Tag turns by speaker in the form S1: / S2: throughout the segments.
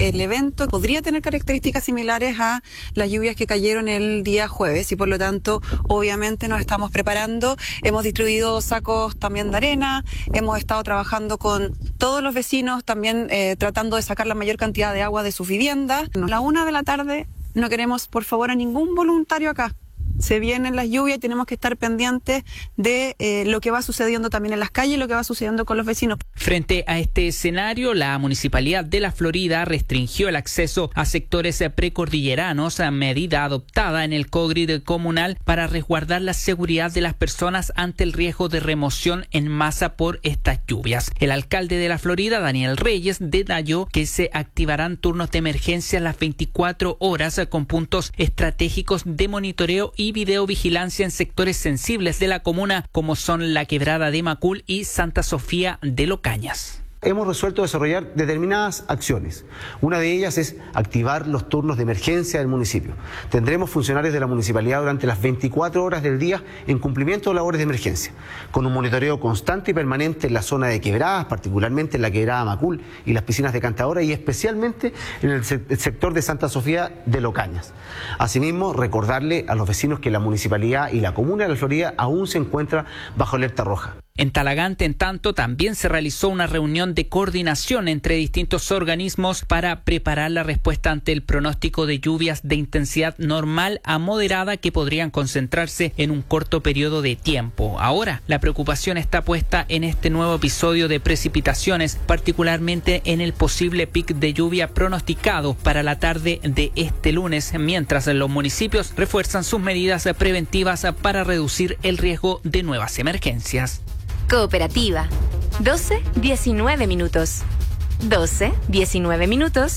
S1: el evento podría tener características similares a las lluvias que cayeron el día jueves y por lo tanto obviamente nos estamos preparando. Hemos distribuido sacos también de arena, hemos estado trabajando con todos los vecinos también tratando de sacar la mayor cantidad de agua de sus viviendas. A la 1 de la tarde no queremos por favor a ningún voluntario acá. Se vienen las lluvias y tenemos que estar pendientes de lo que va sucediendo también en las calles y lo que va sucediendo con los vecinos.
S2: Frente a este escenario, la Municipalidad de La Florida restringió el acceso a sectores precordilleranos, a medida adoptada en el COGRID comunal para resguardar la seguridad de las personas ante el riesgo de remoción en masa por estas lluvias. El alcalde de La Florida, Daniel Reyes, detalló que se activarán turnos de emergencia las 24 horas con puntos estratégicos de monitoreo y videovigilancia en sectores sensibles de la comuna como son la Quebrada de Macul y Santa Sofía de Locañas.
S3: Hemos resuelto desarrollar determinadas acciones. Una de ellas es activar los turnos de emergencia del municipio. Tendremos funcionarios de la municipalidad durante las 24 horas del día en cumplimiento de labores de emergencia, con un monitoreo constante y permanente en la zona de quebradas, particularmente en la Quebrada Macul y las piscinas de Cantadora y especialmente en el sector de Santa Sofía de Locañas. Asimismo, recordarle a los vecinos que la municipalidad y la comuna de La Florida aún se encuentra bajo alerta roja.
S2: En Talagante, en tanto, también se realizó una reunión de coordinación entre distintos organismos para preparar la respuesta ante el pronóstico de lluvias de intensidad normal a moderada que podrían concentrarse en un corto periodo de tiempo. Ahora, la preocupación está puesta en este nuevo episodio de precipitaciones, particularmente en el posible pic de lluvia pronosticado para la tarde de este lunes, mientras los municipios refuerzan sus medidas preventivas para reducir el riesgo de nuevas emergencias.
S4: Cooperativa. 12:19 minutos. 12:19 minutos.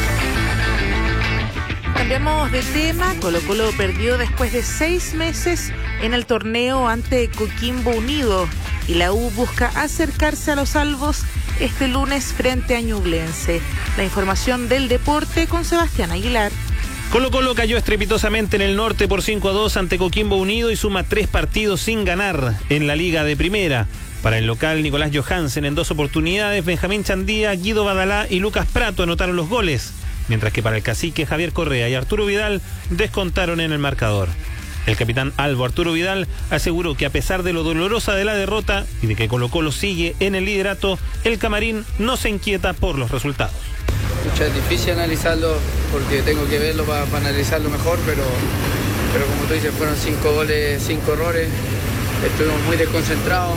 S5: Cambiamos de tema. Colo-Colo perdió después de 6 meses en el torneo ante Coquimbo Unido y la U busca acercarse a los salvos este lunes frente a Ñublense. La información del deporte con Sebastián Aguilar.
S6: Colo-Colo cayó estrepitosamente en el norte por 5-2 ante Coquimbo Unido y suma 3 partidos sin ganar en la Liga de Primera. Para el local, Nicolás Johansen en 2 oportunidades, Benjamín Chandía, Guido Badalá y Lucas Prato anotaron los goles, mientras que para el cacique Javier Correa y Arturo Vidal descontaron en el marcador. El capitán Albo Arturo Vidal aseguró que a pesar de lo dolorosa de la derrota y de que Colo-Colo sigue en el liderato, el camarín no se inquieta por los resultados.
S7: Es difícil analizarlo porque tengo que verlo para analizarlo mejor, pero como tú dices, fueron 5 goles, 5 errores. Estuvimos muy desconcentrados.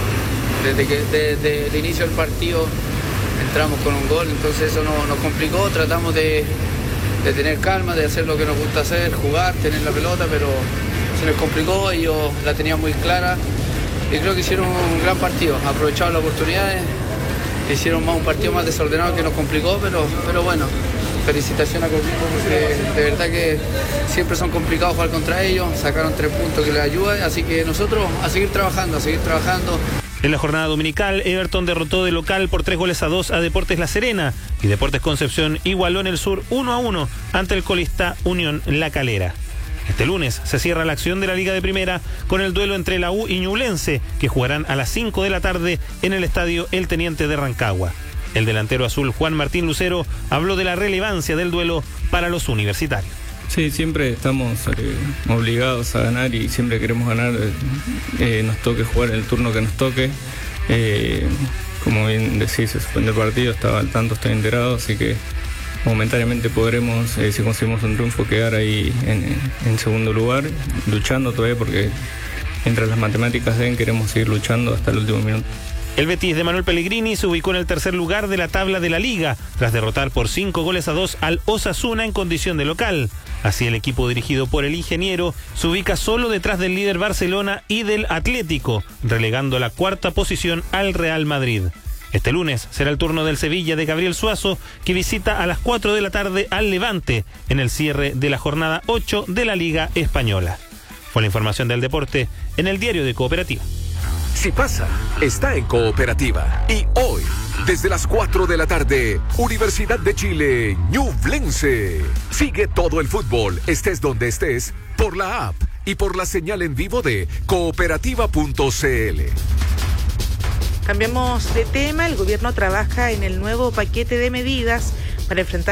S7: Desde el inicio del partido entramos con un gol, entonces eso nos complicó. Tratamos de tener calma, de hacer lo que nos gusta hacer, jugar, tener la pelota, pero se nos complicó. Ellos la tenían muy clara y creo que hicieron un gran partido. Aprovecharon las oportunidades. Hicieron un partido más desordenado que nos complicó, pero bueno, felicitaciones a Coquimbo porque de verdad que siempre son complicados jugar contra ellos, sacaron 3 puntos que les ayudan, así que nosotros a seguir trabajando.
S6: En la jornada dominical, Everton derrotó de local por 3-2 a Deportes La Serena y Deportes Concepción igualó en el sur 1-1 ante el colista Unión La Calera. Este lunes se cierra la acción de la Liga de Primera con el duelo entre la U y Ñublense, que jugarán a las 5 de la tarde en el estadio El Teniente de Rancagua. El delantero azul Juan Martín Lucero habló de la relevancia del duelo para los universitarios.
S8: Sí, siempre estamos obligados a ganar y siempre queremos ganar, nos toque jugar el turno que nos toque. Como bien decís, se suspendió el partido, estaba al tanto, estoy enterado, así que momentáneamente podremos, si conseguimos un triunfo, quedar ahí en segundo lugar, luchando todavía porque mientras las matemáticas den, queremos seguir luchando hasta el último minuto.
S6: El Betis de Manuel Pellegrini se ubicó en el tercer lugar de la tabla de la Liga, tras derrotar por 5-2 al Osasuna en condición de local. Así el equipo dirigido por el ingeniero se ubica solo detrás del líder Barcelona y del Atlético, relegando a la 4ª posición al Real Madrid. Este lunes será el turno del Sevilla de Gabriel Suazo, que visita a las 4 de la tarde al Levante en el cierre de la jornada 8 de la Liga Española. Fue la información del deporte en el diario de Cooperativa.
S9: Si pasa, está en Cooperativa. Y hoy, desde las 4 de la tarde, Universidad de Chile, Ñublense. Sigue todo el fútbol, estés donde estés, por la app y por la señal en vivo de cooperativa.cl.
S5: Cambiamos de tema. El gobierno trabaja en el nuevo paquete de medidas para enfrentar